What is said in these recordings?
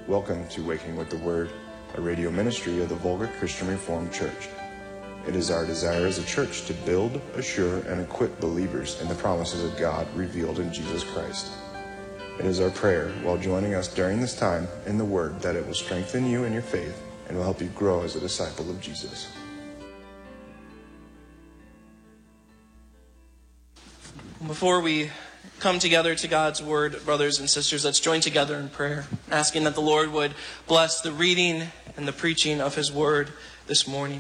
Welcome to Waking with the Word, a radio ministry of the Volga Christian Reformed Church. It is our desire as a church to build, assure, and equip believers in the promises of God revealed in Jesus Christ. It is our prayer while joining us during this time in the Word that it will strengthen you in your faith and will help you grow as a disciple of Jesus. Before we come together to God's Word, brothers and sisters, let's join together in prayer, asking that the Lord would bless the reading and the preaching of His Word this morning.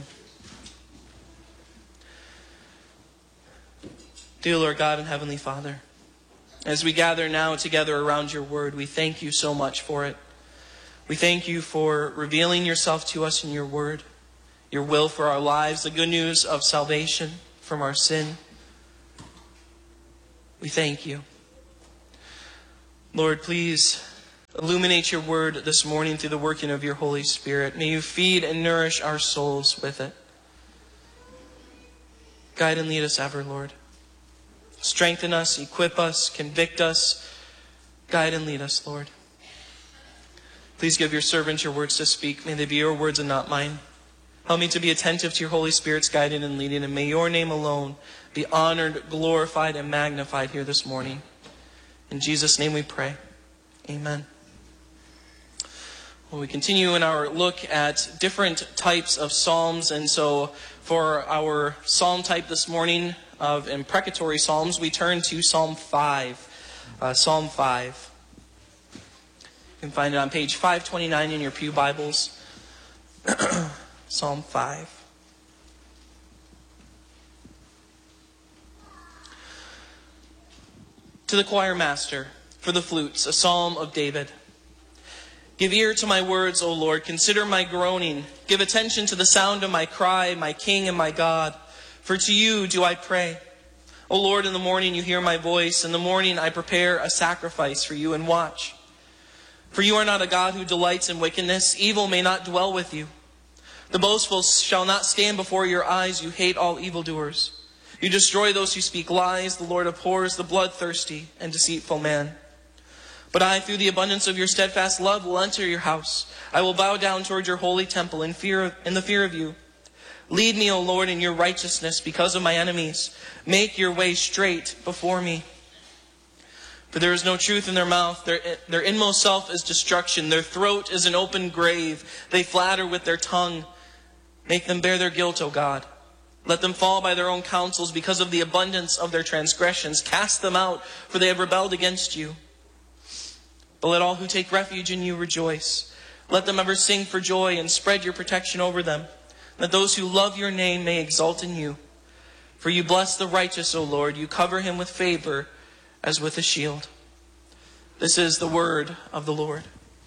Dear Lord God and Heavenly Father, as we gather now together around your Word, we thank you so much for it. We thank you for revealing yourself to us in your Word, your will for our lives, the good news of salvation from our sin. We thank you. Lord, please illuminate your Word this morning through the working of your Holy Spirit. May you feed and nourish our souls with it. Guide and lead us ever, Lord. Strengthen us, equip us, convict us. Guide and lead us, Lord. Please give your servant your words to speak. May they be your words and not mine. Help me to be attentive to your Holy Spirit's guiding and leading, and may your name alone be honored, glorified, and magnified here this morning. In Jesus' name we pray. Amen. Well, we continue in our look at different types of psalms, and so for our psalm type this morning of imprecatory psalms, we turn to Psalm 5. Psalm 5. You can find it on page 529 in your pew Bibles. Psalm 5. To the choir master, for the flutes, a psalm of David. Give ear to my words, O Lord. Consider my groaning. Give attention to the sound of my cry, my King and my God. For to you do I pray. O Lord, in the morning you hear my voice. In the morning I prepare a sacrifice for you and watch. For you are not a God who delights in wickedness. Evil may not dwell with you. The boastful shall not stand before your eyes. You hate all evildoers. You destroy those who speak lies. The Lord abhors the bloodthirsty and deceitful man. But I, through the abundance of your steadfast love, will enter your house. I will bow down toward your holy temple in the fear of you. Lead me, O Lord, in your righteousness because of my enemies. Make your way straight before me. For there is no truth in their mouth. Their inmost self is destruction. Their throat is an open grave. They flatter with their tongue. Make them bear their guilt, O God. Let them fall by their own counsels because of the abundance of their transgressions. Cast them out, for they have rebelled against you. But let all who take refuge in you rejoice. Let them ever sing for joy and spread your protection over them. Let those who love your name may exult in you. For you bless the righteous, O Lord. You cover him with favor as with a shield. This is the word of the Lord.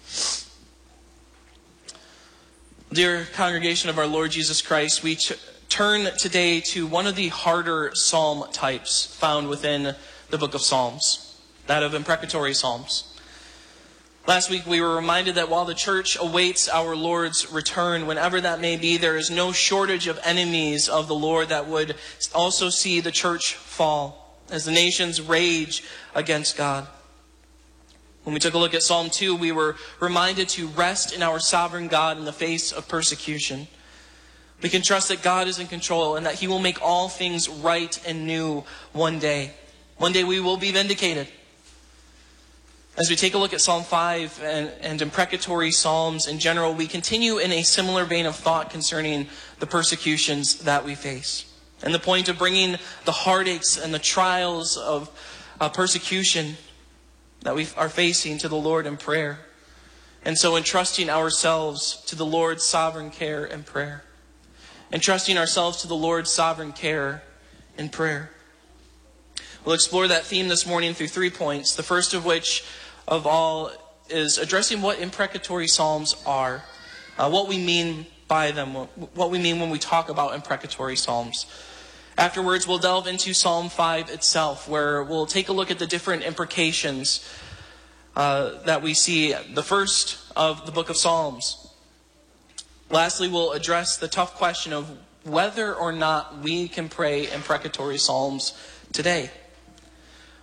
Dear congregation of our Lord Jesus Christ, we turn today to one of the harder psalm types found within the book of Psalms, that of imprecatory psalms. Last week we were reminded that while the church awaits our Lord's return, whenever that may be, there is no shortage of enemies of the Lord that would also see the church fall as the nations rage against God. When we took a look at Psalm 2, we were reminded to rest in our sovereign God in the face of persecution. We can trust that God is in control and that He will make all things right and new one day. One day we will be vindicated. As we take a look at Psalm 5 and imprecatory psalms in general, we continue in a similar vein of thought concerning the persecutions that we face. And the point of bringing the heartaches and the trials of persecution that we are facing to the Lord in prayer. And so entrusting ourselves to the Lord's sovereign care and prayer. Entrusting ourselves to the Lord's sovereign care and prayer. We'll explore that theme this morning through 3 points. The first of which of all is addressing what imprecatory psalms are. What we mean by them. What we mean when we talk about imprecatory psalms. Afterwards, we'll delve into Psalm 5 itself, where we'll take a look at the different imprecations that we see, the first of the book of Psalms. Lastly, we'll address the tough question of whether or not we can pray imprecatory psalms today.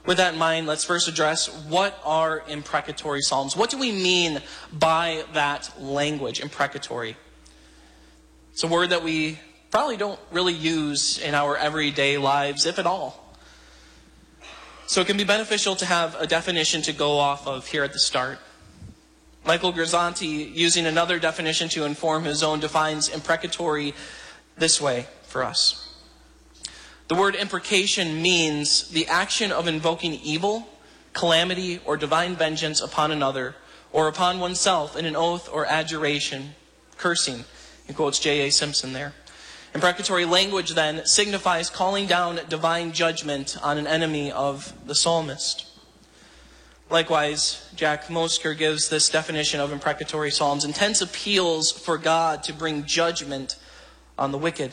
with that in mind, let's first address what are imprecatory psalms. What do we mean by that language, imprecatory? It's a word that we probably don't really use in our everyday lives, if at all. So it can be beneficial to have a definition to go off of here at the start. Michael Grisanti, using another definition to inform his own, defines imprecatory this way for us. The word imprecation means the action of invoking evil, calamity, or divine vengeance upon another, or upon oneself in an oath or adjuration, cursing. He quotes J.A. Simpson there. Imprecatory language then signifies calling down divine judgment on an enemy of the psalmist. Likewise, Jack Mosker gives this definition of imprecatory psalms: intense appeals for God to bring judgment on the wicked.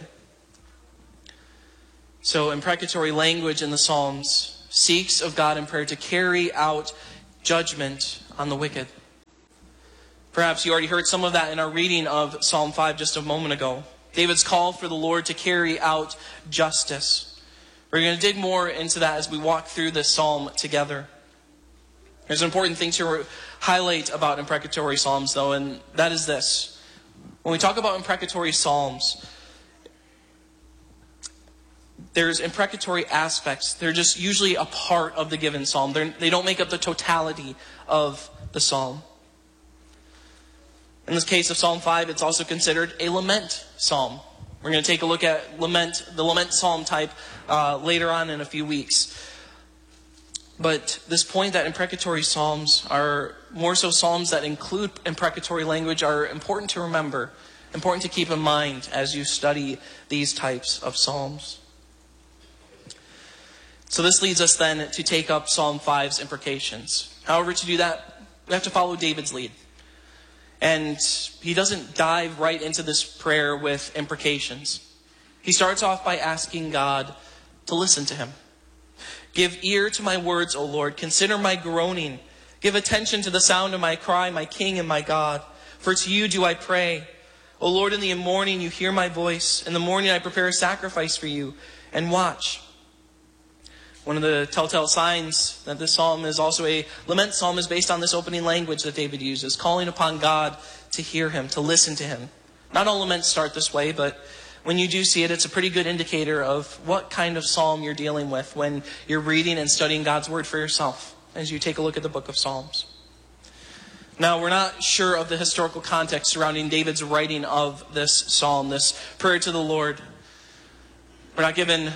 So imprecatory language in the Psalms seeks of God in prayer to carry out judgment on the wicked. Perhaps you already heard some of that in our reading of Psalm 5 just a moment ago. David's call for the Lord to carry out justice. We're going to dig more into that as we walk through this psalm together. There's an important thing to highlight about imprecatory psalms, though, and that is this. When we talk about imprecatory psalms, there's imprecatory aspects. They're just usually a part of the given psalm. They don't make up the totality of the psalm. In this case of Psalm 5, it's also considered a lament psalm. We're going to take a look at the lament psalm type later on in a few weeks. But this point that imprecatory psalms are more so psalms that include imprecatory language are important to remember, important to keep in mind as you study these types of psalms. So this leads us then to take up Psalm 5's imprecations. However, to do that, we have to follow David's lead. And he doesn't dive right into this prayer with imprecations. He starts off by asking God to listen to him. Give ear to my words, O Lord. Consider my groaning. Give attention to the sound of my cry, my King and my God. For to you do I pray. O Lord, in the morning you hear my voice. In the morning I prepare a sacrifice for you and watch. One of the telltale signs that this psalm is also a lament psalm is based on this opening language that David uses, calling upon God to hear him, to listen to him. Not all laments start this way, but when you do see it, it's a pretty good indicator of what kind of psalm you're dealing with when you're reading and studying God's word for yourself as you take a look at the book of Psalms. Now, we're not sure of the historical context surrounding David's writing of this psalm, this prayer to the Lord. We're not given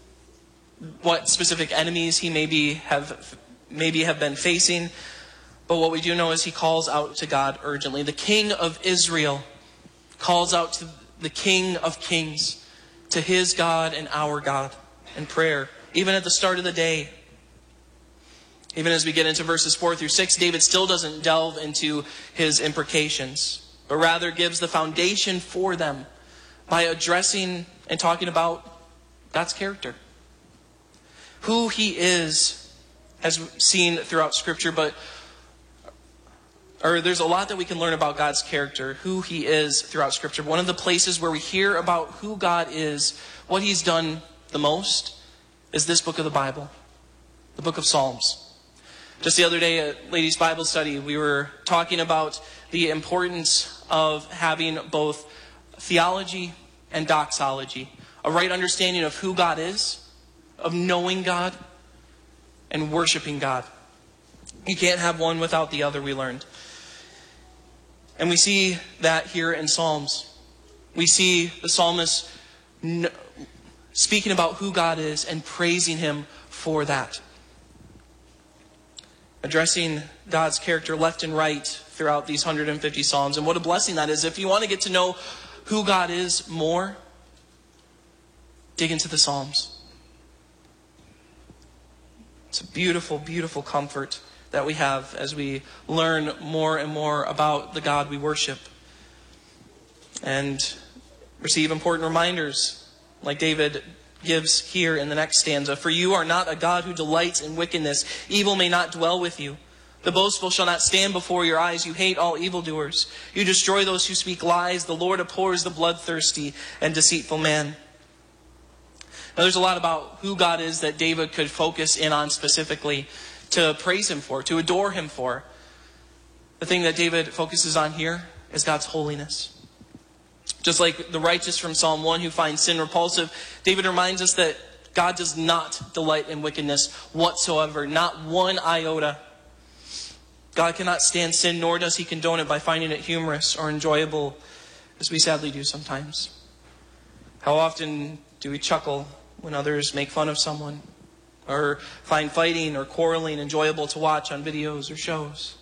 what specific enemies he maybe have been facing. But what we do know is he calls out to God urgently. The King of Israel calls out to the King of Kings, to his God and our God in prayer, even at the start of the day. Even as we get into verses 4 through 6, David still doesn't delve into his imprecations, but rather gives the foundation for them by addressing and talking about God's character. Who he is, as seen throughout Scripture, there's a lot that we can learn about God's character, who he is throughout Scripture. One of the places where we hear about who God is, what he's done the most, is this book of the Bible, the book of Psalms. Just the other day at Ladies' Bible Study, we were talking about the importance of having both theology and doxology, a right understanding of who God is, of knowing God and worshiping God. You can't have one without the other, we learned. And we see that here in Psalms. We see the psalmist speaking about who God is and praising him for that. Addressing God's character left and right throughout these 150 Psalms. And what a blessing that is. If you want to get to know who God is more, dig into the Psalms. It's a beautiful, beautiful comfort that we have as we learn more and more about the God we worship. And receive important reminders like David gives here in the next stanza. For you are not a God who delights in wickedness. Evil may not dwell with you. The boastful shall not stand before your eyes. You hate all evildoers. You destroy those who speak lies. The Lord abhors the bloodthirsty and deceitful man. Now, there's a lot about who God is that David could focus in on specifically to praise him for, to adore him for. The thing that David focuses on here is God's holiness. Just like the righteous from Psalm 1 who find sin repulsive, David reminds us that God does not delight in wickedness whatsoever, not one iota. God cannot stand sin, nor does he condone it by finding it humorous or enjoyable, as we sadly do sometimes. How often do we chuckle when others make fun of someone, or find fighting or quarreling enjoyable to watch on videos or shows?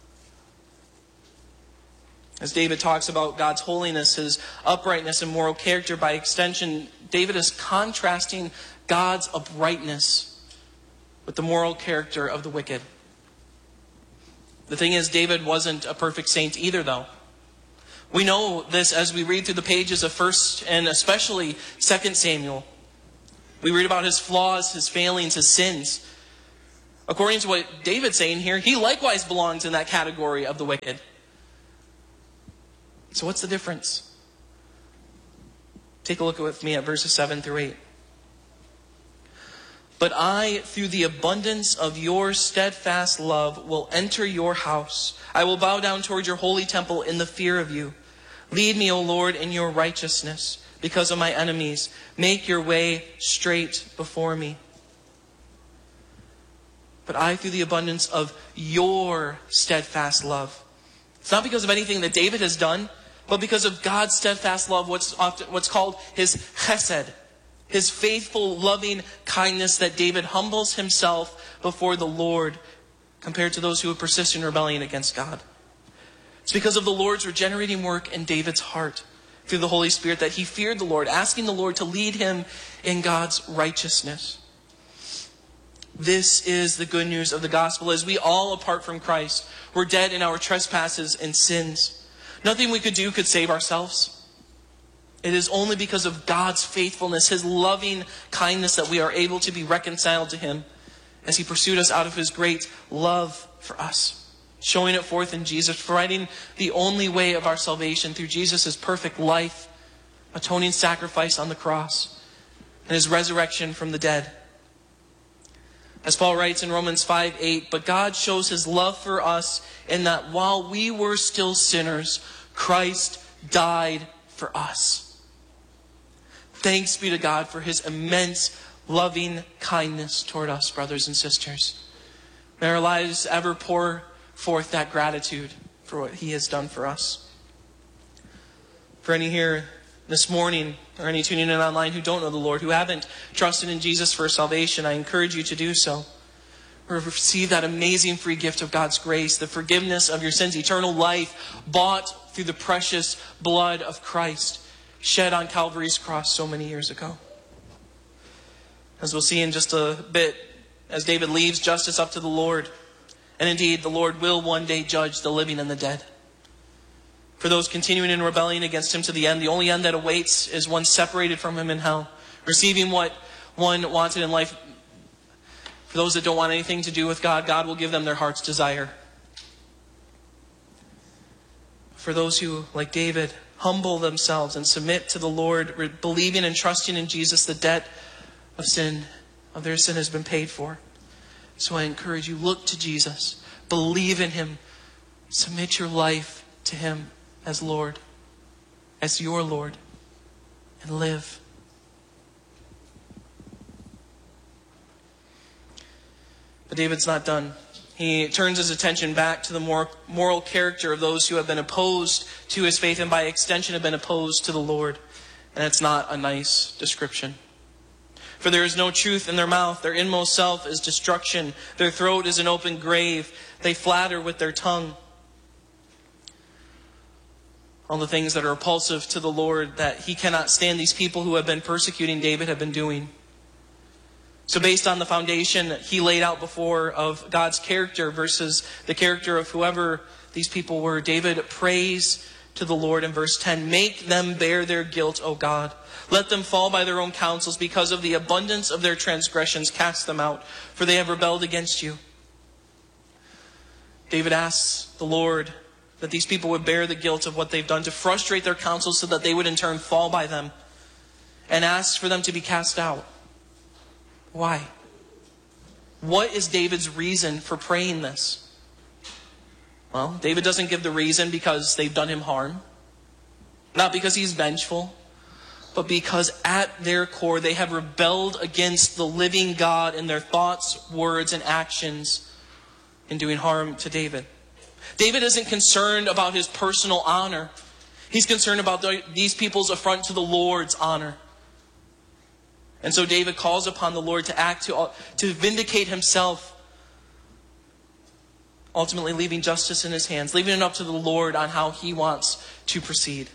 As David talks about God's holiness, his uprightness and moral character, by extension, David is contrasting God's uprightness with the moral character of the wicked. The thing is, David wasn't a perfect saint either, though. We know this as we read through the pages of 1st and especially 2nd Samuel. We read about his flaws, his failings, his sins. According to what David's saying here, he likewise belongs in that category of the wicked. So what's the difference? Take a look with me at verses 7 through 8. But I, through the abundance of your steadfast love, will enter your house. I will bow down toward your holy temple in the fear of you. Lead me, O Lord, in your righteousness because of my enemies. Make your way straight before me. But I, through the abundance of your steadfast love. It's not because of anything that David has done, but because of God's steadfast love, what's called his chesed. His faithful, loving kindness that David humbles himself before the Lord compared to those who would persist in rebellion against God. It's because of the Lord's regenerating work in David's heart through the Holy Spirit that he feared the Lord, asking the Lord to lead him in God's righteousness. This is the good news of the gospel. As we all, apart from Christ, were dead in our trespasses and sins. Nothing we could do could save ourselves. It is only because of God's faithfulness, his loving kindness, that we are able to be reconciled to him as he pursued us out of his great love for us, showing it forth in Jesus, providing the only way of our salvation through Jesus' perfect life, atoning sacrifice on the cross, and his resurrection from the dead. As Paul writes in Romans 5:8, but God shows his love for us in that while we were still sinners, Christ died for us. Thanks be to God for his immense loving kindness toward us, brothers and sisters. May our lives ever pour forth that gratitude for what he has done for us. For any here this morning, or any tuning in online who don't know the Lord, who haven't trusted in Jesus for salvation, I encourage you to do so. Receive that amazing free gift of God's grace, the forgiveness of your sins, eternal life, bought through the precious blood of Christ, shed on Calvary's cross so many years ago. As we'll see in just a bit, as David leaves justice up to the Lord, and indeed the Lord will one day judge the living and the dead. For those continuing in rebellion against him to the end, the only end that awaits is one separated from him in hell, receiving what one wanted in life. For those that don't want anything to do with God, God will give them their heart's desire. For those who, like David, humble themselves and submit to the Lord, believing and trusting in Jesus, the debt of sin, of their sin has been paid for. So I encourage you, look to Jesus, believe in him, submit your life to him as Lord, as your Lord, and live. But David's not done. He turns his attention back to the moral character of those who have been opposed to his faith and by extension have been opposed to the Lord. And it's not a nice description. For there is no truth in their mouth. Their inmost self is destruction. Their throat is an open grave. They flatter with their tongue. All the things that are repulsive to the Lord that he cannot stand these people who have been persecuting David have been doing. So based on the foundation he laid out before of God's character versus the character of whoever these people were, David prays to the Lord in verse 10, make them bear their guilt, O God. Let them fall by their own counsels. Because of the abundance of their transgressions, cast them out, for they have rebelled against you. David asks the Lord that these people would bear the guilt of what they've done, to frustrate their counsels so that they would in turn fall by them, and asks for them to be cast out. Why? What is David's reason for praying this? Well, David doesn't give the reason because they've done him harm. Not because he's vengeful, but because at their core they have rebelled against the living God in their thoughts, words, and actions in doing harm to David. David isn't concerned about his personal honor. He's concerned about these people's affront to the Lord's honor. And so David calls upon the Lord to act, to vindicate himself, ultimately leaving justice in his hands, leaving it up to the Lord on how he wants to proceed.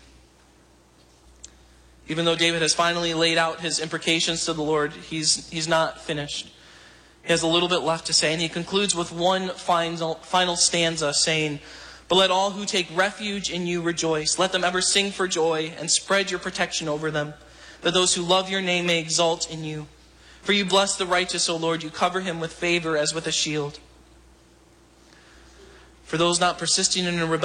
Even though David has finally laid out his imprecations to the Lord, he's not finished. He has a little bit left to say, and he concludes with one final stanza saying, "But let all who take refuge in you rejoice. Let them ever sing for joy and spread your protection over them, that those who love your name may exult in you. For you bless the righteous, O Lord. You cover him with favor as with a shield." For those not persisting in a rebellion,